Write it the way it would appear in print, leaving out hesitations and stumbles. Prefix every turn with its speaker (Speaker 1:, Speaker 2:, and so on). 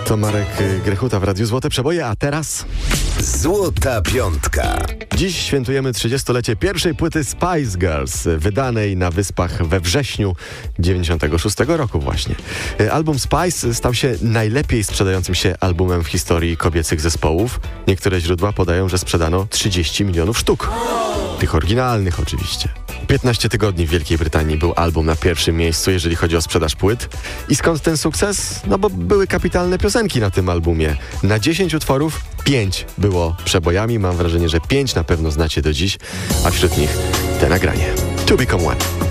Speaker 1: To Marek Grechuta w Radiu Złote Przeboje, a teraz...
Speaker 2: Złota Piątka.
Speaker 1: Dziś świętujemy 30-lecie pierwszej płyty Spice Girls, wydanej na Wyspach we wrześniu 96 roku właśnie. Album Spice stał się najlepiej sprzedającym się albumem w historii kobiecych zespołów. Niektóre źródła podają, że sprzedano 30 milionów sztuk. Tych oryginalnych oczywiście. 15 tygodni w Wielkiej Brytanii był album na pierwszym miejscu, jeżeli chodzi o sprzedaż płyt. I skąd ten sukces? No bo były kapitalne piosenki na tym albumie. Na 10 utworów 5 było przebojami. Mam wrażenie, że 5 na pewno znacie do dziś, a wśród nich te nagranie. To Become One.